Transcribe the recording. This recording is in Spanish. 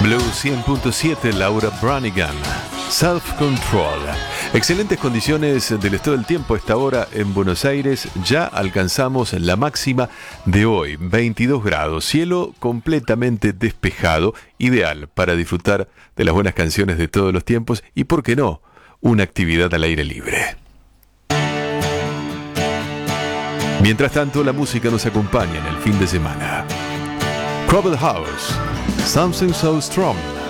Blue 100.7, Laura Branigan, Self Control. Excelentes condiciones del estado del tiempo a esta hora en Buenos Aires. Ya alcanzamos la máxima de hoy, 22 grados. Cielo completamente despejado, ideal para disfrutar de las buenas canciones de todos los tiempos y, ¿por qué no?, una actividad al aire libre. Mientras tanto, la música nos acompaña en el fin de semana. Crowded House, Something So Strong.